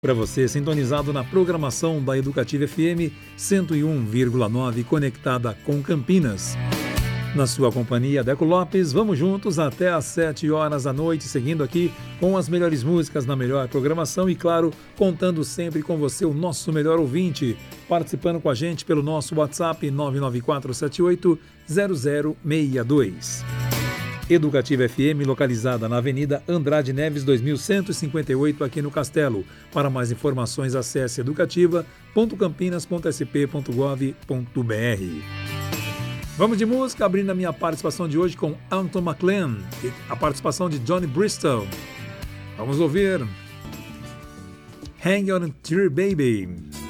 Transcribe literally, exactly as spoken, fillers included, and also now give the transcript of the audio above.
Para você, sintonizado na programação da Educativa F M cento e um vírgula nove, conectada com Campinas. Na sua companhia, Deco Lopes, vamos juntos até às sete horas da noite, seguindo aqui com as melhores músicas na melhor programação e, claro, contando sempre com você, o nosso melhor ouvinte, participando com a gente pelo nosso WhatsApp nove nove quatro sete oito zero zero seis dois. Educativa F M, localizada na Avenida Andrade Neves, dois mil cento e cinquenta e oito, aqui no Castelo. Para mais informações, acesse educativa ponto campinas ponto s p ponto gov ponto b r. Vamos de música, abrindo a minha participação de hoje com Anton McLean, e a participação de Johnny Bristol. Vamos ouvir Hang On Tree Baby.